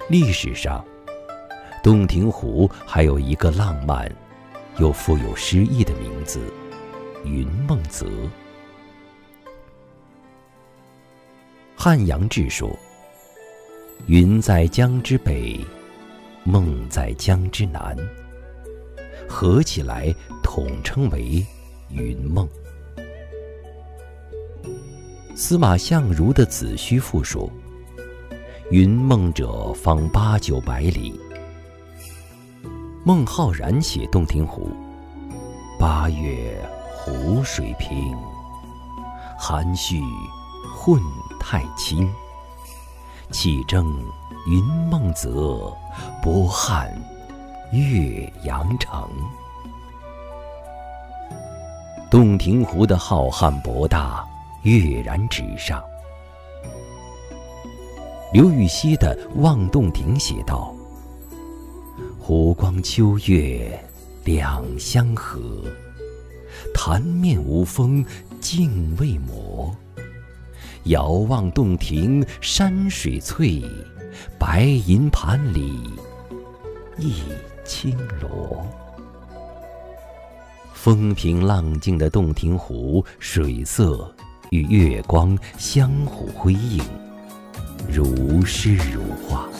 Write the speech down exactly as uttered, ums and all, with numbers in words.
历史上，洞庭湖还有一个浪漫又富有诗意的名字——云梦泽。汉阳志说：“云在江之北，梦在江之南，合起来统称为云梦。”司马相如的《子虚赋》说：“云梦者方八九百里。”孟浩然写洞庭湖：“八月湖水平，含蓄混太清。气蒸云梦泽，波撼岳阳城。”洞庭湖的浩瀚博大跃然纸上。刘禹锡的《望洞庭》写道：“湖光秋月两相和，潭面无风镜未磨。遥望洞庭山水翠，白银盘里一青螺。”风平浪静的洞庭湖，水色与月光相互辉映，如诗如画。